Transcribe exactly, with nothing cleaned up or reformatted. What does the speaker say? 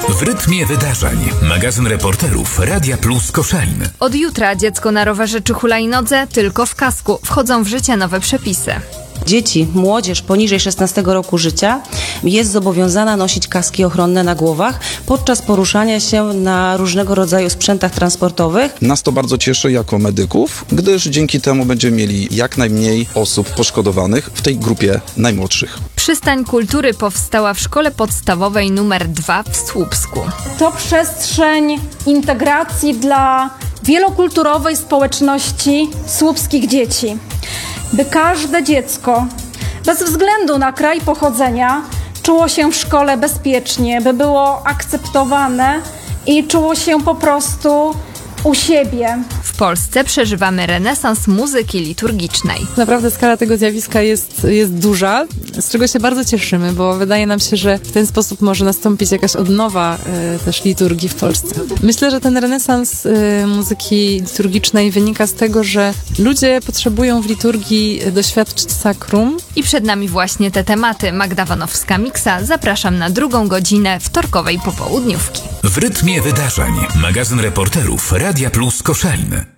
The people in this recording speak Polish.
W rytmie wydarzeń. Magazyn reporterów Radia Plus Koszalin. Od jutra dziecko na rowerze czy hulajnodze tylko w kasku. Wchodzą w życie nowe przepisy. Dzieci, młodzież poniżej szesnastego roku życia jest zobowiązana nosić kaski ochronne na głowach podczas poruszania się na różnego rodzaju sprzętach transportowych. Nas to bardzo cieszy jako medyków, gdyż dzięki temu będziemy mieli jak najmniej osób poszkodowanych w tej grupie najmłodszych. Przystań Kultury powstała w szkole podstawowej numer dwa w Słupsku. To przestrzeń integracji dla wielokulturowej społeczności słupskich dzieci. By każde dziecko, bez względu na kraj pochodzenia, czuło się w szkole bezpiecznie, by było akceptowane i czuło się po prostu u siebie. W Polsce przeżywamy renesans muzyki liturgicznej. Naprawdę skala tego zjawiska jest, jest duża, z czego się bardzo cieszymy, bo wydaje nam się, że w ten sposób może nastąpić jakaś odnowa y, też liturgii w Polsce. Myślę, że ten renesans y, muzyki liturgicznej wynika z tego, że ludzie potrzebują w liturgii doświadczyć sakrum. I przed nami właśnie te tematy. Magda Wanowska-Miksa. Zapraszam na drugą godzinę wtorkowej popołudniówki. W rytmie wydarzeń. Magazyn reporterów Radia Plus Koszalin.